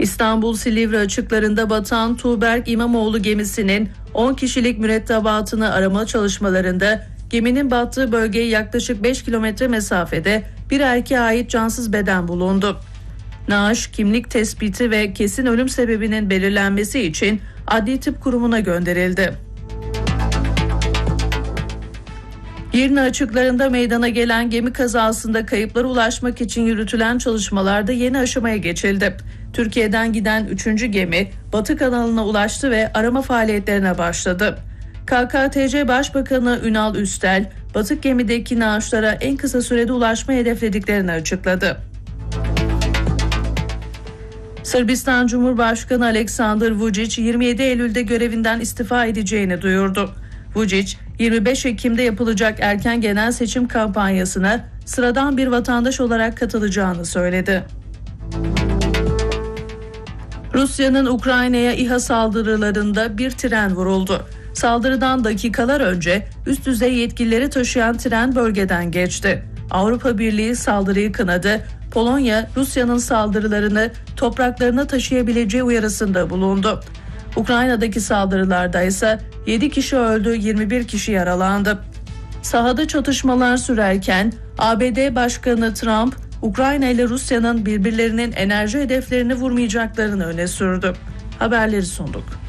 İstanbul Silivri açıklarında batan Tuğberk İmamoğlu gemisinin 10 kişilik mürettebatını arama çalışmalarında geminin battığı bölgeye yaklaşık 5 kilometre mesafede bir erkeğe ait cansız beden bulundu. Naaş, kimlik tespiti ve kesin ölüm sebebinin belirlenmesi için Adli Tıp Kurumu'na gönderildi. Girne açıklarında meydana gelen gemi kazasında kayıplara ulaşmak için yürütülen çalışmalarda yeni aşamaya geçildi. Türkiye'den giden 3. gemi Batı kanalına ulaştı ve arama faaliyetlerine başladı. KKTC Başbakanı Ünal Üstel, batık gemideki naaşlara en kısa sürede ulaşmayı hedeflediklerini açıkladı. Sırbistan Cumhurbaşkanı Aleksandar Vučić 27 Eylül'de görevinden istifa edeceğini duyurdu. Vučić, 25 Ekim'de yapılacak erken genel seçim kampanyasına sıradan bir vatandaş olarak katılacağını söyledi. Rusya'nın Ukrayna'ya İHA saldırılarında bir tren vuruldu. Saldırıdan dakikalar önce üst düzey yetkilileri taşıyan tren bölgeden geçti. Avrupa Birliği saldırıyı kınadı. Polonya, Rusya'nın saldırılarını topraklarına taşıyabileceği uyarısında bulundu. Ukrayna'daki saldırılarda ise 7 kişi öldü, 21 kişi yaralandı. Sahada çatışmalar sürerken ABD Başkanı Trump, Ukrayna ile Rusya'nın birbirlerinin enerji hedeflerini vurmayacaklarını öne sürdü. Haberleri sunduk.